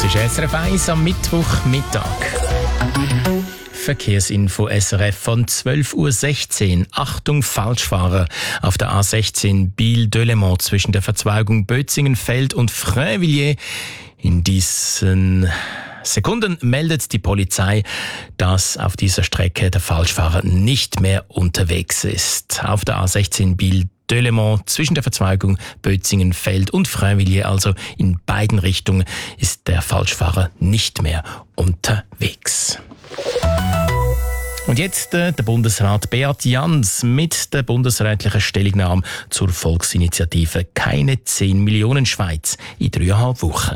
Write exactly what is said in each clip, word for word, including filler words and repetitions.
Das ist S R F eins am Mittwochmittag. Verkehrsinfo S R F von zwölf Uhr sechzehn. Achtung, Falschfahrer auf der A sechzehn Biel-Delémont zwischen der Verzweigung Bötzingenfeld und Fröhvilliers. In diesen Sekunden meldet die Polizei, dass auf dieser Strecke der Falschfahrer nicht mehr unterwegs ist. Auf der A sechzehn Biel-Delémont zwischen der Verzweigung Bötzingenfeld und Fröhvilliers, also in beiden Richtungen, ist der Falschfahrer nicht mehr unterwegs. Und jetzt äh, der Bundesrat Beat Jans mit der bundesrätlichen Stellungnahme zur Volksinitiative «Keine zehn Millionen Schweiz» in dreieinhalb Wochen.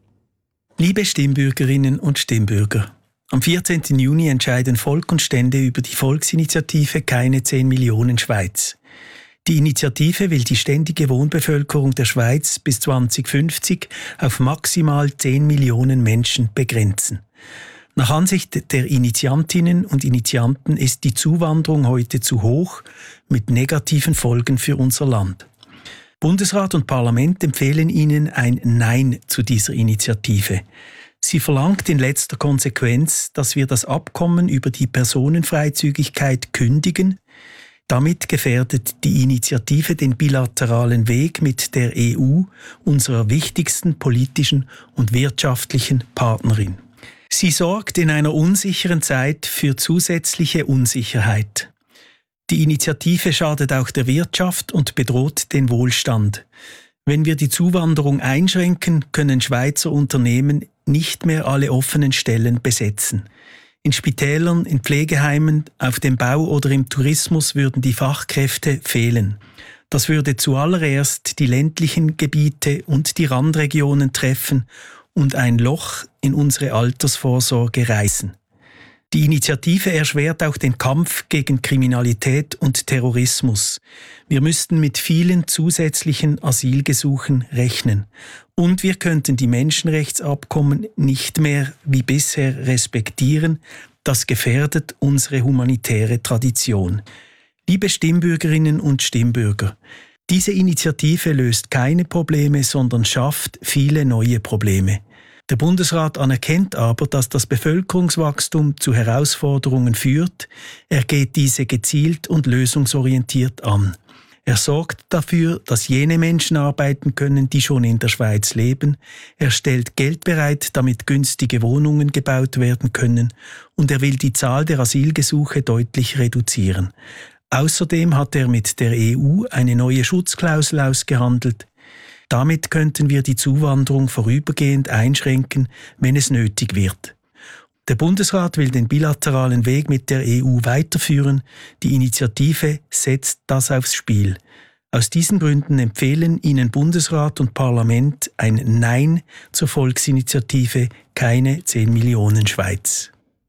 Liebe Stimmbürgerinnen und Stimmbürger, am vierzehnten Juni entscheiden Volk und Stände über die Volksinitiative «Keine zehn Millionen Schweiz». Die Initiative will die ständige Wohnbevölkerung der Schweiz bis zweitausendfünfzig auf maximal zehn Millionen Menschen begrenzen. Nach Ansicht der Initiantinnen und Initianten ist die Zuwanderung heute zu hoch, mit negativen Folgen für unser Land. Bundesrat und Parlament empfehlen Ihnen ein Nein zu dieser Initiative. Sie verlangt in letzter Konsequenz, dass wir das Abkommen über die Personenfreizügigkeit kündigen. Damit gefährdet die Initiative den bilateralen Weg mit der E U, unserer wichtigsten politischen und wirtschaftlichen Partnerin. Sie sorgt in einer unsicheren Zeit für zusätzliche Unsicherheit. Die Initiative schadet auch der Wirtschaft und bedroht den Wohlstand. Wenn wir die Zuwanderung einschränken, können Schweizer Unternehmen nicht mehr alle offenen Stellen besetzen. In Spitälern, in Pflegeheimen, auf dem Bau oder im Tourismus würden die Fachkräfte fehlen. Das würde zuallererst die ländlichen Gebiete und die Randregionen treffen und ein Loch in unsere Altersvorsorge reißen. Die Initiative erschwert auch den Kampf gegen Kriminalität und Terrorismus. Wir müssten mit vielen zusätzlichen Asylgesuchen rechnen. Und wir könnten die Menschenrechtsabkommen nicht mehr wie bisher respektieren. Das gefährdet unsere humanitäre Tradition. Liebe Stimmbürgerinnen und Stimmbürger, diese Initiative löst keine Probleme, sondern schafft viele neue Probleme. Der Bundesrat anerkennt aber, dass das Bevölkerungswachstum zu Herausforderungen führt. Er geht diese gezielt und lösungsorientiert an. Er sorgt dafür, dass jene Menschen arbeiten können, die schon in der Schweiz leben. Er stellt Geld bereit, damit günstige Wohnungen gebaut werden können. Und er will die Zahl der Asylgesuche deutlich reduzieren. Außerdem hat er mit der E U eine neue Schutzklausel ausgehandelt. Damit könnten wir die Zuwanderung vorübergehend einschränken, wenn es nötig wird. Der Bundesrat will den bilateralen Weg mit der E U weiterführen. Die Initiative setzt das aufs Spiel. Aus diesen Gründen empfehlen Ihnen Bundesrat und Parlament ein Nein zur Volksinitiative «Keine zehn Millionen Schweiz».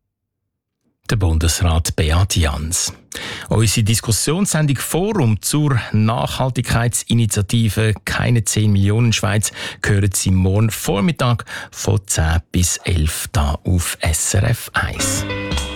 Der Bundesrat Beat Jans. Unsere Diskussionssendung Forum zur Nachhaltigkeitsinitiative «Keine zehn Millionen Schweiz» hören Sie morgen Vormittag von zehn bis elf da auf S R F eins.